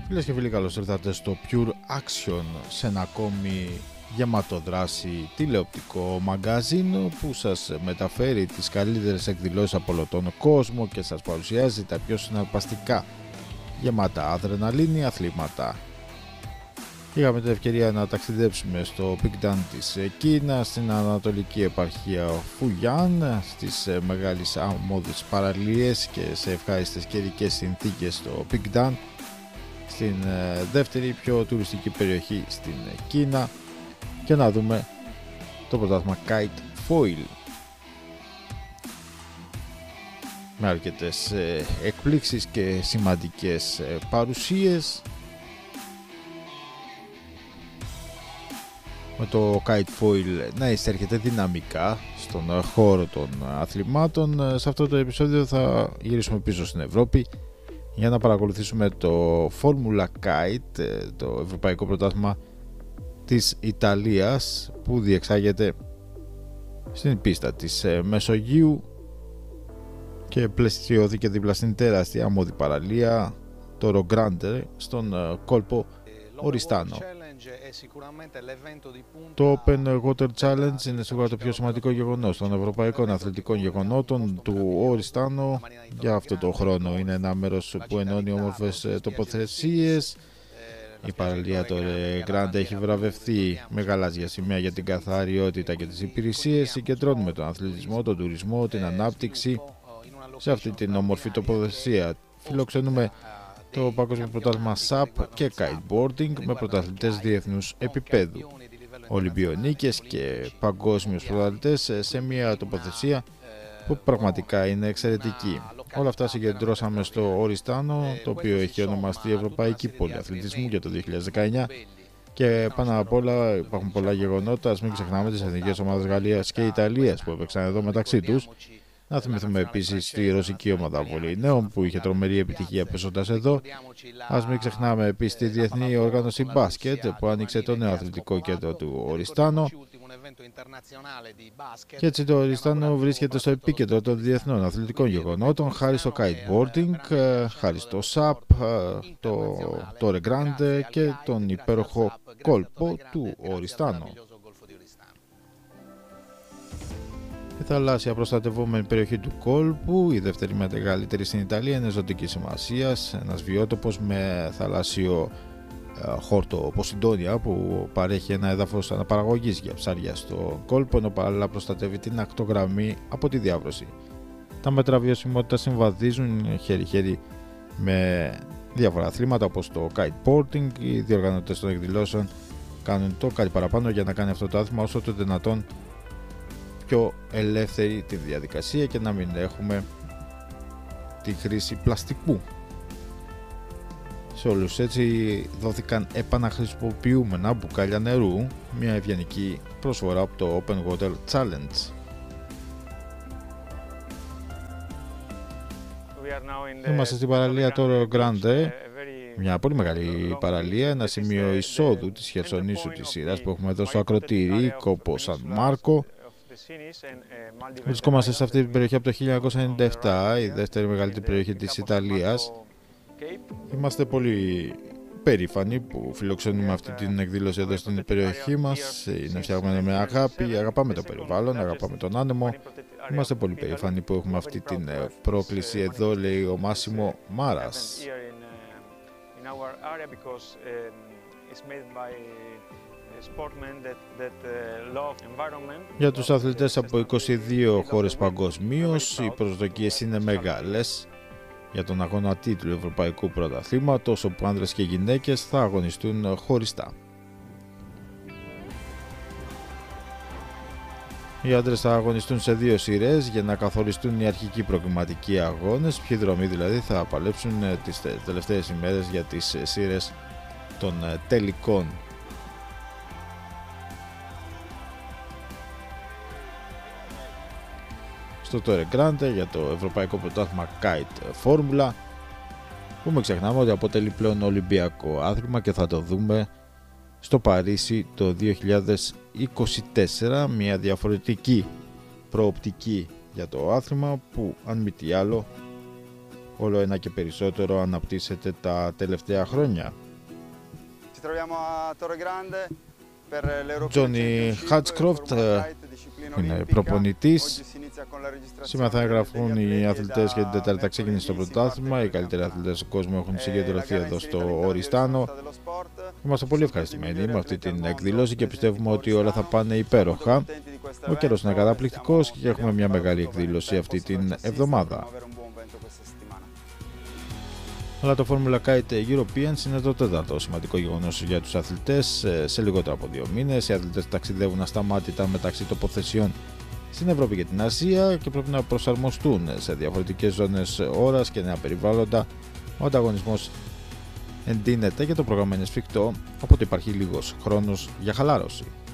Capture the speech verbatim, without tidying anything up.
Φίλες και φίλοι, καλώς ήρθατε στο Pure Action, σε ένα ακόμη γεματοδράση τηλεοπτικό μαγκαζίνο που σας μεταφέρει τις καλύτερες εκδηλώσεις από όλο τον κόσμο και σας παρουσιάζει τα πιο συναρπαστικά γεμάτα αδρεναλίνη αθλήματα. Είχαμε την ευκαιρία να ταξιδέψουμε στο Pingdan της Κίνας, στην Ανατολική επαρχία Φουγιάν, στις μεγάλες αμμώδεις παραλίες και σε ευχάριστες καιρικές συνθήκες στο Pingdan, στην δεύτερη πιο τουριστική περιοχή στην Κίνα, και να δούμε το πρωτάθλημα Kite Foil με αρκετές εκπλήξεις και σημαντικές παρουσίες, με το Kite Foil να εισέρχεται δυναμικά στον χώρο των αθλημάτων. Σε αυτό το επεισόδιο θα γυρίσουμε πίσω στην Ευρώπη για να παρακολουθήσουμε το Formula Kite, το ευρωπαϊκό πρωτάθλημα της Ιταλίας, που διεξάγεται στην πίστα της Μεσογείου και πλαισιώθηκε δίπλα στην τεράστια αμμώδη παραλία το Rio Grande στον κόλπο Οριστάνο. Το Open Water Challenge είναι σίγουρα το πιο σημαντικό γεγονός των ευρωπαϊκών αθλητικών γεγονότων του Οριστάνο για αυτό το χρόνο. Είναι ένα μέρος που ενώνει όμορφες τοποθεσίες. Η παραλία το Rio Grande έχει βραβευτεί με γαλάζια σημαία για την καθαριότητα και τις υπηρεσίες. Συγκεντρώνουμε τον αθλητισμό, τον τουρισμό, την ανάπτυξη σε αυτή την όμορφη τοποθεσία. Φιλοξενούμε το Παγκόσμιο Πρωτάθλημα σαπ και Kiteboarding με πρωταθλητές διεθνούς επίπεδου, Ολυμπιονίκες και παγκόσμιους πρωταθλητές σε μια τοποθεσία που πραγματικά είναι εξαιρετική. Όλα αυτά συγκεντρώσαμε στο Οριστάνο, το οποίο έχει ονομαστεί Ευρωπαϊκή Πόλη Αθλητισμού για το δύο χιλιάδες δεκαεννιά, και πάνω απ' όλα υπάρχουν πολλά γεγονότα. Ας μην ξεχνάμε τις εθνικές ομάδες Γαλλίας και Ιταλίας που έπαιξαν εδώ μεταξύ τους. Να θυμηθούμε επίσης τη ρωσική ομάδα βολεϊνέων που είχε τρομερή επιτυχία παίζοντας εδώ. Ας μην ξεχνάμε επίσης τη Διεθνή Οργάνωση Μπάσκετ που άνοιξε το νέο αθλητικό κέντρο του Οριστάνο. Και έτσι το Οριστάνο βρίσκεται στο επίκεντρο των διεθνών αθλητικών γεγονότων χάρη στο kiteboarding, χάρη στο σαπ, το, το Rio Grande και τον υπέροχο κόλπο του Οριστάνο. Η θαλάσσια προστατευόμενη περιοχή του κόλπου, η δεύτερη μεγαλύτερη στην Ιταλία, είναι ζωτική σημασία. Ένας βιότοπος με θαλάσσιο χόρτο Ποσειδόνια που παρέχει ένα έδαφος αναπαραγωγής για ψάρια στο κόλπο, ενώ παράλληλα προστατεύει την ακτογραμμή από τη διάβρωση. Τα μέτρα βιωσιμότητας συμβαδίζουν χέρι-χέρι με διάφορα αθλήματα όπως το kiteboarding. Οι διοργανωτές των εκδηλώσεων κάνουν το κάτι παραπάνω για να κάνει αυτό το άθλημα όσο το δυνατόν πιο ελεύθερη τη διαδικασία και να μην έχουμε τη χρήση πλαστικού. Σε όλους έτσι δόθηκαν επαναχρησιμοποιούμενα μπουκάλια νερού, μια ευγενική προσφορά από το Open Water Challenge. Είμαστε στην παραλία το Rio Grande, μια πολύ μεγάλη παραλία, ένα σημείο εισόδου της χερσονήσου της σειράς που έχουμε εδώ στο ακροτήρι Κόπο Σαν Μάρκο. Βρισκόμαστε σε αυτή την περιοχή από το χίλια εννιακόσια ενενήντα επτά, η δεύτερη μεγαλύτερη περιοχή της Ιταλίας. Είμαστε πολύ περήφανοι που φιλοξενούμε αυτή την εκδήλωση εδώ στην περιοχή μας. Είναι φτιαγμένη με αγάπη, αγαπάμε το περιβάλλον, αγαπάμε τον άνεμο. Είμαστε πολύ περήφανοι που έχουμε αυτή την πρόκληση εδώ, λέει ο Μάσιμο Μάρας. Για τους αθλητές από είκοσι δύο χώρες παγκοσμίως, οι προσδοκίες είναι μεγάλες για τον αγώνα τίτλου Ευρωπαϊκού Πρωταθλήματος, όπου άνδρες και γυναίκες θα αγωνιστούν χωριστά. Οι άντρες θα αγωνιστούν σε δύο σειρές για να καθοριστούν οι αρχικοί προκριματικοί αγώνες, ποιοι δρομοί δηλαδή θα παλέψουν τις τελευταίες ημέρες για τις σειρές των τελικών. Στο Rio Grande για το Ευρωπαϊκό Πρωτάθλημα Kite Formula, που μην ξεχνάμε ότι αποτελεί πλέον Ολυμπιακό άθλημα και θα το δούμε στο Παρίσι το δύο χιλιάδες είκοσι τέσσερα, μια διαφορετική προοπτική για το άθλημα που αν μη τι άλλο όλο ένα και περισσότερο αναπτύσσεται τα τελευταία χρόνια. Τζόνι Χάτσκροφτ είναι προπονητής. Σήμερα θα εγγραφούν οι αθλητές για την Τετάρτη. Ξεκίνησε το πρωτάθλημα. Οι καλύτεροι αθλητές του κόσμου έχουν συγκεντρωθεί εδώ στο Οριστάνο. Είμαστε πολύ ευχαριστημένοι με αυτή την εκδήλωση και πιστεύουμε ότι όλα θα πάνε υπέροχα. Ο καιρός είναι καταπληκτικός και έχουμε μια μεγάλη εκδήλωση αυτή την εβδομάδα. Αλλά το Formula Kite Europeans είναι το τέταρτο σημαντικό γεγονός για τους αθλητές σε λιγότερο από δύο μήνες. Οι αθλητές ταξιδεύουν ασταμάτητα μεταξύ τοποθεσιών στην Ευρώπη και την Ασία και πρέπει να προσαρμοστούν σε διαφορετικές ζώνες ώρας και νέα περιβάλλοντα. Ο ανταγωνισμός εντείνεται και το πρόγραμμα είναι σφιχτό, οπότε υπάρχει λίγος χρόνος για χαλάρωση.